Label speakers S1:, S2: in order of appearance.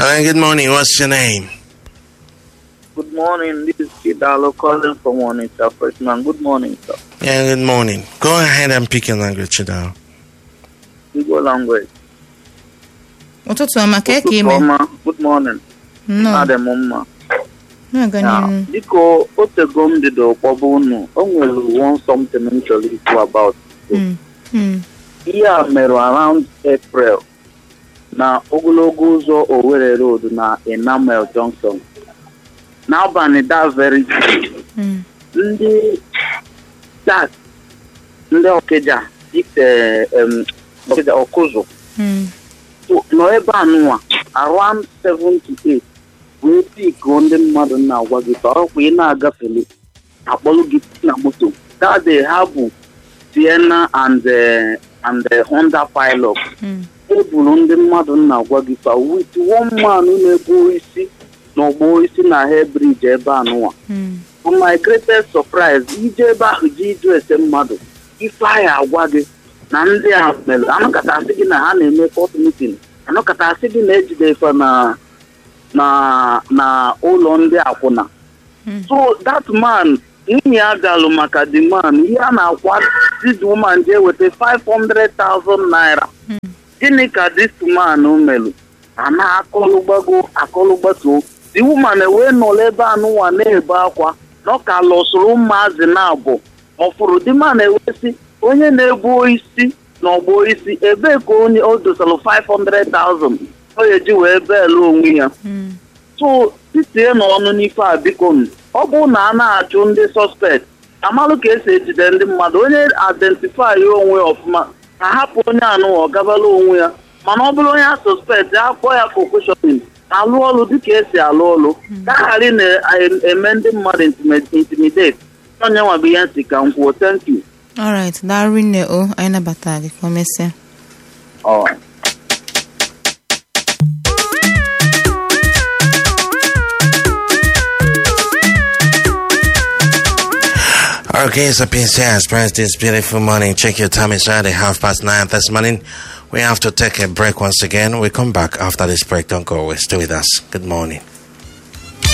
S1: Hello, good morning. What's your name?
S2: Good morning. This is Kidalo calling from Onitsha, freshman. Good morning, sir.
S1: Yeah, good morning. Go ahead and pick your language now.
S2: Igbo language.
S3: Ụtụtụ ọma ka eke ime.
S2: Good morning.
S3: No.
S2: Adị m mma.
S3: Na-aga n'ihu.
S2: Biko, otego m dịdo kpọba unu. O nwere one something m chọrọ ikwu about. Ihe a mere around April na ogologo ụzọ Owerri Road na Enamel Junction. N'abalị that very day. Ndị tax ndị Ọkịja Ọkịja Ọkụzụ nọ ebe anụnwa around 7 to 8 wee pikuo ndị mmadụ na-agwa gị ka ọkwa ị na-agafele akpọlụ gị na moto that day ha bụ Sienna and Honda Pilot eburu ndị mmadụ na-agwa gị ka with one man na-ebu isi n'ọgbọ isi na Hair Bridge ebe anụnwa. For my greatest surprise, ije ebe ahụ ji ịjụ ese mmadụ ife anyị agwa gị na ndị a mere anọkọta asị gị na ha na-eme court meeting, anọkọta asị gị na-ejide ife na ụlọ ndị akwụna. So that man nwunye ya galụ maka the man ihe a na-akwa this woman je weta 500,000 naira. Gịnị ka this man melụ a na-akọlụgbatuo the woman wee nọrọ ebe anụnwa na-ebe akwa na ọ ka lụsụrụ ụmụazị na-abụ ọfụrụ dị ma na-ewesi onye na-ebu isi na ọgbọ isi ebe ka onye o dosalụ 500,000 ọ ga-eji wee beelụ onwe ya. So titie n'ọnụ n'ife a biko ọ bụ na a na-achụ ndị suspect amalụ ka esi ejide ndị mmadụ onye identify onwe ọfụma ka hapụ onye anụ ọ gabala onwe ya mana ọ bụrụ onye a suspect ya kpọọ ya for questioning alụ ọlụ dịka esi alụ ọlụ ka ghara na-eme ndị mmadụ intimidate onye nwa bụ ihe ntị ka m kwuo. Thank you.
S3: Alright, darị nne o anyị nabata gị ka o mesịa.
S2: Alright.
S1: Okay, so PCS, press this beautiful morning. Check your time. It's already 9:30 this morning. We have to take a break once again. We come back after this break. Don't go away. Stay with us. Good morning.